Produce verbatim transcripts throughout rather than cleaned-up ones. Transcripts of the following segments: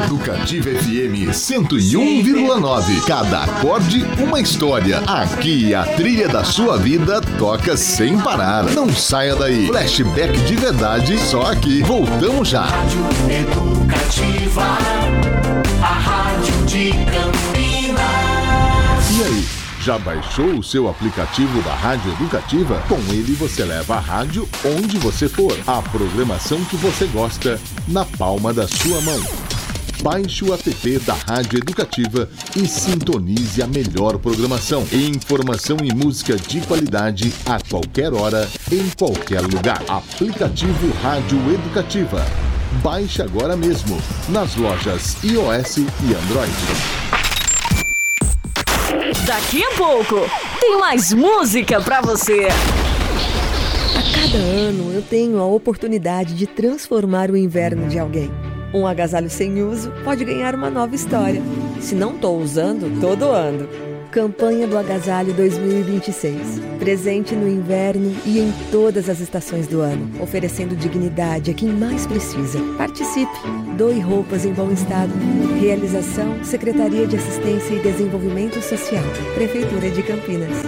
Educativa F M cento e um vírgula nove. Cada acorde, uma história. Aqui a trilha da sua vida toca sem parar. Não saia daí. Flashback de verdade, só aqui. Voltamos já. Rádio Educativa, a rádio de Campinas. E aí? Já baixou o seu aplicativo da Rádio Educativa? Com ele você leva a rádio onde você for. A programação que você gosta na palma da sua mão. Baixe o app da Rádio Educativa e sintonize a melhor programação. Informação e música de qualidade a qualquer hora, em qualquer lugar. Aplicativo Rádio Educativa. Baixe agora mesmo nas lojas iOS e Android. Daqui a pouco tem mais música pra você. A cada ano eu tenho a oportunidade de transformar o inverno de alguém. Um agasalho sem uso pode ganhar uma nova história. Se não estou usando, tô doando. Campanha do Agasalho dois mil e vinte e seis. Presente no inverno e em todas as estações do ano, oferecendo dignidade a quem mais precisa. Participe! Doe roupas em bom estado. Realização: Secretaria de Assistência e Desenvolvimento Social, Prefeitura de Campinas.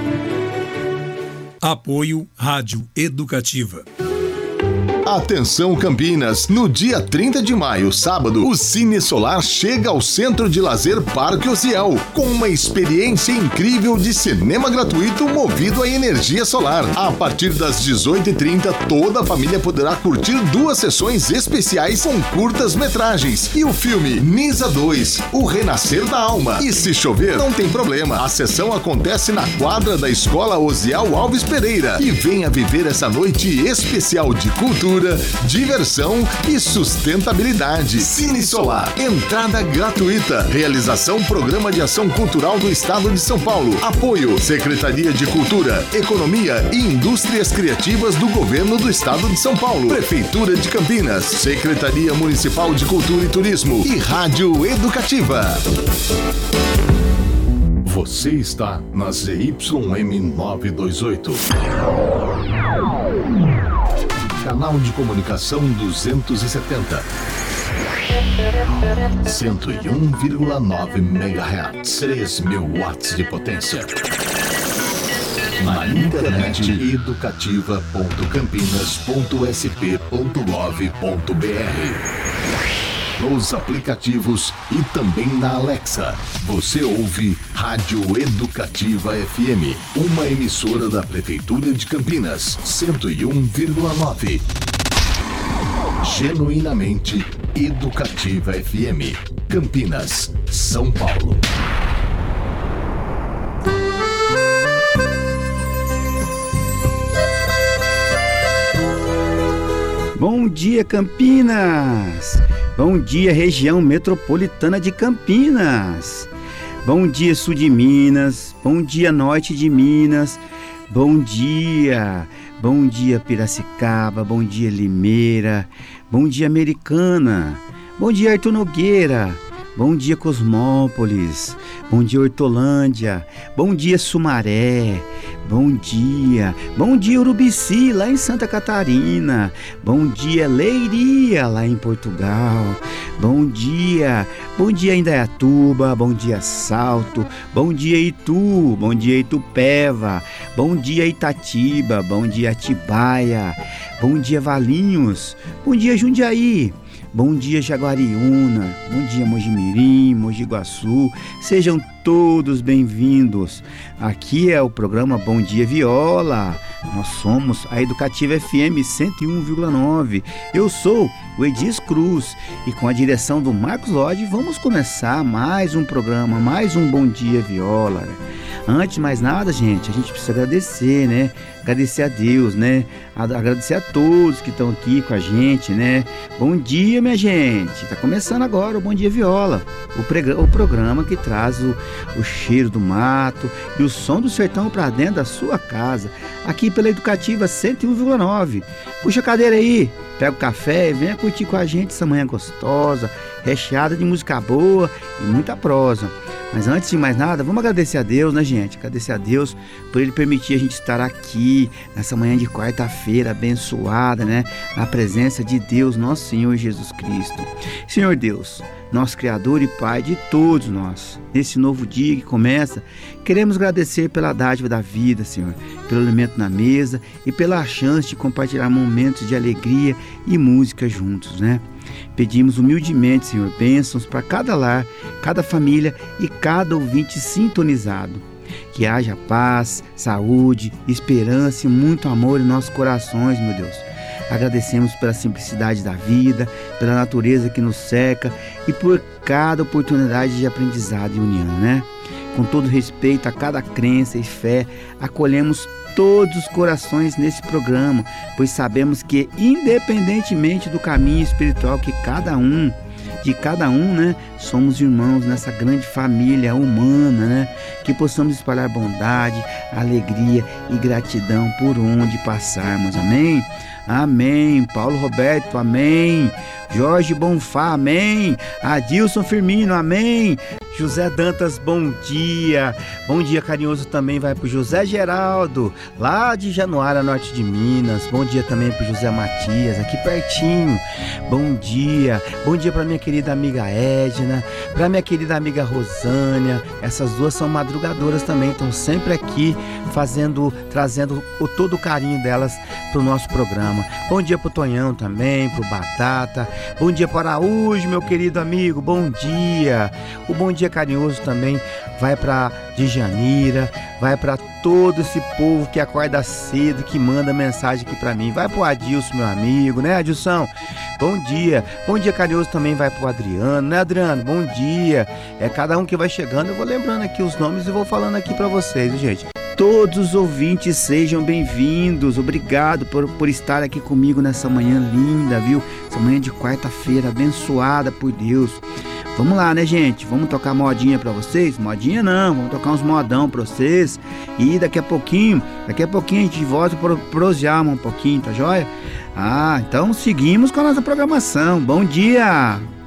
Apoio Rádio Educativa. Atenção Campinas, no dia trinta de maio, sábado, o Cine Solar chega ao Centro de Lazer Parque Osiel, com uma experiência incrível de cinema gratuito movido a energia solar. A partir das dezoito e trinta, toda a família poderá curtir duas sessões especiais com curtas metragens e o filme Nisa dois, O Renascer da Alma. E se chover, não tem problema, a sessão acontece na quadra da Escola Osiel Alves Pereira. E venha viver essa noite especial de cultura, diversão e sustentabilidade. Cine Solar, entrada gratuita. Realização: Programa de Ação Cultural do Estado de São Paulo. Apoio: Secretaria de Cultura, Economia e Indústrias Criativas do Governo do Estado de São Paulo. Prefeitura de Campinas, Secretaria Municipal de Cultura e Turismo e Rádio Educativa. Você está na Z Y M novecentos e vinte e oito. Canal de comunicação duzentos e setenta. cento e um vírgula nove megahertz. três mil watts de potência. Na internet, educativa ponto campinas ponto s p ponto gov ponto b r. Nos aplicativos e também na Alexa. Você ouve Rádio Educativa F M, uma emissora da Prefeitura de Campinas, cento e um vírgula nove. Genuinamente Educativa F M, Campinas, São Paulo. Bom dia, Campinas! Bom dia, região metropolitana de Campinas. Bom dia, sul de Minas. Bom dia, norte de Minas. Bom dia. Bom dia, Piracicaba. Bom dia, Limeira. Bom dia, Americana. Bom dia, Arthur Nogueira. Bom dia, Cosmópolis. Bom dia, Hortolândia. Bom dia, Sumaré. Bom dia. Bom dia, Urubici, lá em Santa Catarina. Bom dia, Leiria, lá em Portugal. Bom dia. Bom dia, Indaiatuba. Bom dia, Salto. Bom dia, Itu. Bom dia, Itupeva. Bom dia, Itatiba. Bom dia, Atibaia. Bom dia, Valinhos. Bom dia, Jundiaí. Bom dia, Jaguariúna. Bom dia, Mojimirim, Mogi Guaçu. Sejam todos bem-vindos. Aqui é o programa Bom Dia Viola. Nós somos a Educativa F M cento e um vírgula nove. Eu sou o Edis Cruz e com a direção do Marcos Lodge vamos começar mais um programa, mais um Bom Dia Viola. Antes de mais nada, gente, a gente precisa agradecer, né? Agradecer a Deus, né? Agradecer a todos que estão aqui com a gente, né? Bom dia, minha gente! Tá começando agora o Bom Dia Viola, o, preg- o programa que traz o, o cheiro do mato e o som do sertão pra dentro da sua casa, aqui pela Educativa cento e um vírgula nove. Puxa a cadeira aí, pega o café e venha curtir com a gente essa manhã gostosa, recheada de música boa e muita prosa. Mas antes de mais nada, vamos agradecer a Deus, né, gente? Agradecer a Deus por Ele permitir a gente estar aqui nessa manhã de quarta-feira abençoada, né? Na presença de Deus, nosso Senhor Jesus Cristo. Senhor Deus, nosso Criador e Pai de todos nós, nesse novo dia que começa, queremos agradecer pela dádiva da vida, Senhor, pelo alimento na mesa e pela chance de compartilhar momentos de alegria e música juntos, né? Pedimos humildemente, Senhor, bênçãos para cada lar, cada família e cada ouvinte sintonizado. Que haja paz, saúde, esperança e muito amor em nossos corações, meu Deus. Agradecemos pela simplicidade da vida, pela natureza que nos cerca e por cada oportunidade de aprendizado e união, né? Com todo respeito a cada crença e fé, acolhemos todos os corações nesse programa, pois sabemos que, independentemente do caminho espiritual que cada um, de cada um, né, somos irmãos nessa grande família humana, né? Que possamos espalhar bondade, alegria e gratidão por onde passarmos, amém? Amém. Paulo Roberto, amém. Jorge Bonfá, amém. Adilson Firmino, amém. José Dantas, bom dia. Bom dia carinhoso também vai para o José Geraldo, lá de Januária, norte de Minas. Bom dia também para o José Matias, aqui pertinho. Bom dia. Bom dia para minha querida amiga Edna, para minha querida amiga Rosânia. Essas duas são madrugadoras também, estão sempre aqui fazendo, trazendo o, todo o carinho delas para o nosso programa. Bom dia para o Tonhão também, para o Batata. Bom dia para o Araújo, meu querido amigo. Bom dia. O bom dia carinhoso também vai para Djanira, vai para todo esse povo que acorda cedo, que manda mensagem aqui para mim. Vai para o Adilson, meu amigo, né, Adilson? Bom dia. Bom dia carinhoso também vai para o Adriano, né, Adriano? Bom dia. É cada um que vai chegando, eu vou lembrando aqui os nomes e vou falando aqui para vocês, gente. Todos os ouvintes sejam bem-vindos. Obrigado por, por estar aqui comigo nessa manhã linda, viu? Essa manhã de quarta-feira abençoada por Deus. Vamos lá, né, gente? Vamos tocar modinha pra vocês? Modinha não, vamos tocar uns modão pra vocês. E daqui a pouquinho, daqui a pouquinho a gente volta para prosear um pouquinho, tá joia? Ah, então seguimos com a nossa programação. Bom dia!